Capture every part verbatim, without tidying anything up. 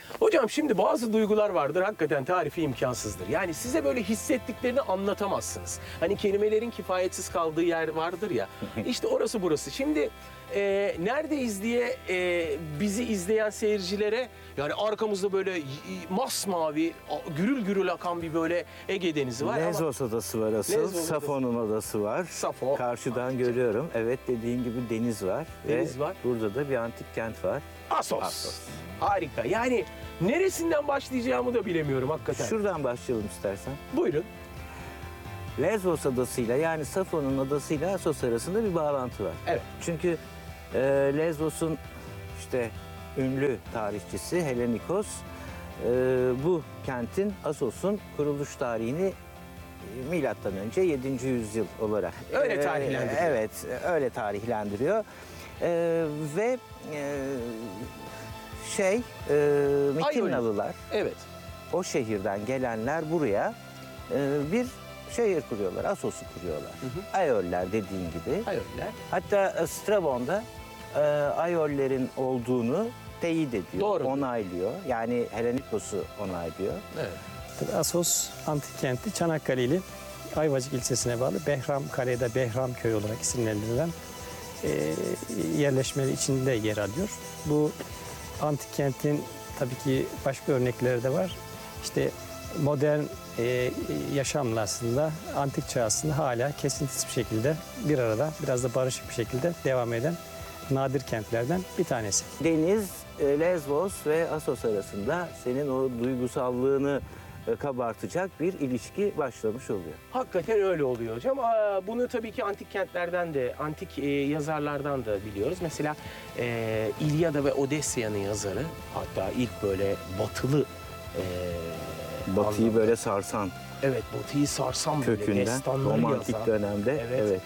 Hocam şimdi bazı duygular vardır, hakikaten tarifi imkansızdır. Yani size böyle hissettiklerini anlatamazsınız. Hani kelimelerin kifayetsiz kaldığı yer vardır ya. İşte orası burası. Şimdi e, neredeyiz diye e, bizi izleyen seyircilere, yani arkamızda böyle y- y- masmavi, a- gürül gürül akan bir böyle Ege Denizi var. Lezvos ama adası var asıl. Lezvos adası. Safon'un adası var. Safo. Karşıdan görüyorum. Evet, dediğin gibi deniz var. Deniz Ve var. burada da bir antik kent var. Assos. Assos. Harika. Yani neresinden başlayacağımı da bilemiyorum hakikaten. Şuradan başlayalım istersen. Buyurun. Lezvos adasıyla, yani Safon'un adasıyla Assos arasında bir bağlantı var. Evet. Çünkü e, Lezvos'un işte ünlü tarihçisi Helenikos e, bu kentin, Assos'un kuruluş tarihini e, milattan önce yedinci yüzyıl olarak Öyle e, tarihlendiriyor. Evet, öyle tarihlendiriyor. E, ve e, şey e, Mikinnalılar, Evet. o şehirden gelenler buraya e, bir şehir kuruyorlar, Assos'u kuruyorlar. Hı hı. Aioller dediğin gibi. Hayırlar. Hatta Strabon'da e, Aiollerin olduğunu teyit ediyor, Doğru. onaylıyor. Yani Helenikos'u onaylıyor. Evet. Tabii Assos antik kenti Çanakkale'li Ayvacık ilçesine bağlı Behram Kale'de Behram Köyü olarak isimlendirilen e, yerleşmeleri içinde yer alıyor. Bu antik kentin tabii ki başka örnekleri de var. İşte modern e, yaşamla aslında antik çağ aslında hala kesintisiz bir şekilde bir arada, biraz da barışık bir şekilde devam eden nadir kentlerden bir tanesi. Deniz, e, Lezvos ve Assos arasında senin o duygusallığını e, kabartacak bir ilişki başlamış oluyor. Hakikaten öyle oluyor hocam. Aa, bunu tabii ki antik kentlerden de, antik e, yazarlardan da biliyoruz. Mesela e, İlyada ve Odesya'nın yazarı, hatta ilk böyle batılı e, Batıyı anlamda- böyle sarsan evet, batıyı sarsan böyle kökünden, destanları romantik yazan, dönemde. evet, Evet.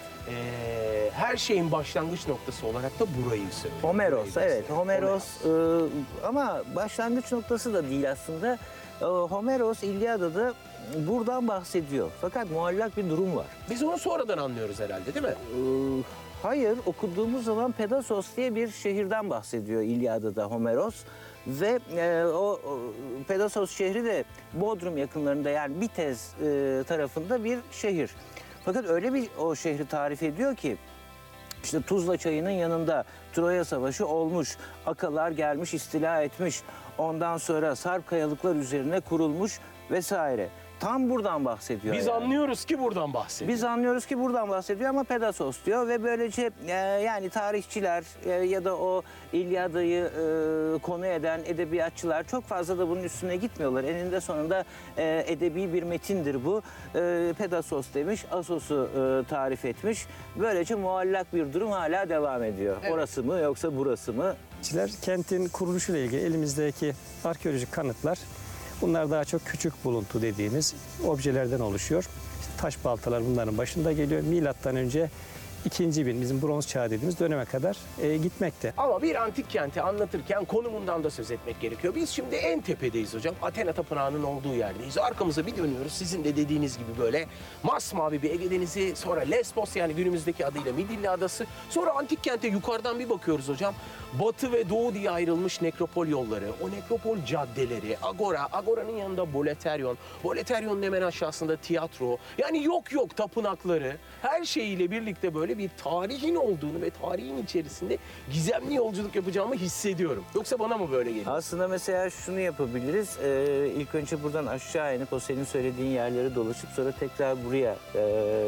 e, her şeyin başlangıç noktası olarak da burayı söylüyor. Homeros, Burayı evet. gösteriyor. Homeros e, ama başlangıç noktası da değil aslında. E, Homeros İlyada'da buradan bahsediyor. Fakat muallak bir durum var. Biz onu sonradan anlıyoruz herhalde, değil mi? E, hayır, okuduğumuz zaman Pedasos diye bir şehirden bahsediyor İlyada'da Homeros. Ve e, o, o Pedasos şehri de Bodrum yakınlarında, yani Bitez e, tarafında bir şehir. Fakat öyle bir o şehri tarif ediyor ki, İşte Tuzla Çayı'nın yanında Troya Savaşı olmuş, Akalar gelmiş istila etmiş, ondan sonra Sarp kayalıklar üzerine kurulmuş vesaire. Tam buradan bahsediyor. Biz yani. anlıyoruz ki buradan bahsediyor. Biz anlıyoruz ki buradan bahsediyor ama Pedasos diyor ve böylece e, yani tarihçiler e, ya da o İlyada'yı e, konu eden edebiyatçılar çok fazla da bunun üstüne gitmiyorlar. Eninde sonunda e, edebi bir metindir bu. E, Pedasos demiş, Assos'u e, tarif etmiş. Böylece muallak bir durum hala devam ediyor. Evet. Orası mı yoksa burası mı? Kentin kuruluşuyla ilgili elimizdeki arkeolojik kanıtlar, bunlar daha çok küçük buluntu dediğimiz objelerden oluşuyor. İşte taş baltalar bunların başında geliyor. Milattan önce ikinci bin, bizim bronz çağı dediğimiz döneme kadar e, gitmekte. Ama bir antik kenti anlatırken konumundan da söz etmek gerekiyor. Biz şimdi en tepedeyiz hocam. Athena Tapınağı'nın olduğu yerdeyiz. Arkamıza bir dönüyoruz. Sizin de dediğiniz gibi böyle masmavi bir Ege Denizi, sonra Lesbos, yani günümüzdeki adıyla Midilli Adası. Sonra antik kente yukarıdan bir bakıyoruz hocam. Batı ve doğu diye ayrılmış nekropol yolları, o nekropol caddeleri, agora, agoranın yanında boleteryon, boleteryonun hemen aşağısında tiyatro. Yani yok yok tapınakları, her şeyiyle birlikte böyle bir tarihin olduğunu ve tarihin içerisinde gizemli yolculuk yapacağımı hissediyorum. Yoksa bana mı böyle geliyor? Aslında mesela şunu yapabiliriz. Ee, ilk önce buradan aşağı inip o senin söylediğin yerleri dolaşıp sonra tekrar buraya e,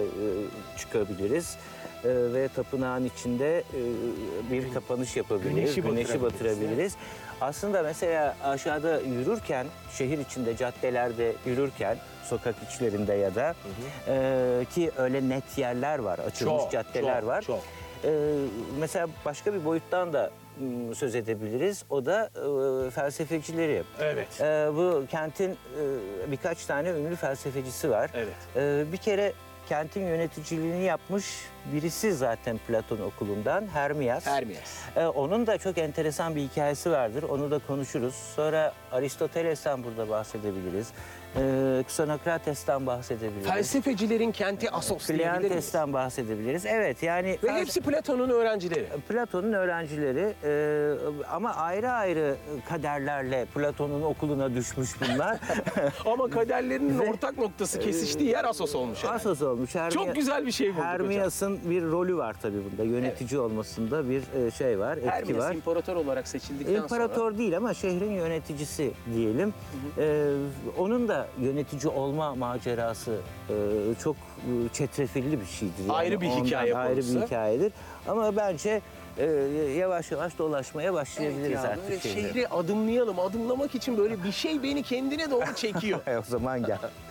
e, çıkabiliriz. E, ve tapınağın içinde e, bir kapanış yapabiliriz. Güneşi Güneşi, batırabiliriz, batırabiliriz. Aslında mesela aşağıda yürürken, şehir içinde caddelerde yürürken, sokak içlerinde ya da e, ki öyle net yerler var, açılmış Çok, caddeler çok, var. çok. Ee, mesela başka bir boyuttan da m, söz edebiliriz. O da e, felsefecileri. Evet. Ee, bu kentin e, birkaç tane ünlü felsefecisi var. Evet. Ee, bir kere kentin yöneticiliğini yapmış Birisi zaten Platon okulundan, Hermias. Hermias. Ee, onun da çok enteresan bir hikayesi vardır. Onu da konuşuruz. Sonra Aristoteles'ten burada bahsedebiliriz. Ee, Xenokrates'ten bahsedebiliriz. Felsefecilerin kenti Assos diyebilir miyiz? Kleantes'ten bahsedebiliriz. Evet, yani Ve hepsi Platon'un öğrencileri. Platon'un öğrencileri e, ama ayrı ayrı kaderlerle Platon'un okuluna düşmüş bunlar. Ama kaderlerinin Ve- ortak noktası kesiştiği yer Assos olmuş. herhalde. Assos olmuş. Hermi- Çok güzel bir şey bulduk hocam. Hermias'ın bir rolü var tabii bunda. Yönetici olmasında bir e, şey var, etki Hermias var. imparator olarak seçildikten İmparator sonra... değil ama şehrin yöneticisi diyelim. Ee, onun da yönetici olma macerası e, çok e, çetrefilli bir şeydir. Yani Ayrı bir ondan hikaye Ayrı konusu. bir hikayedir. Ama bence e, yavaş yavaş dolaşmaya başlayabiliriz Evet ya, artık. böyle şehre. şehri adımlayalım. Adımlamak için böyle bir şey beni kendine doğru çekiyor. E, o zaman gel.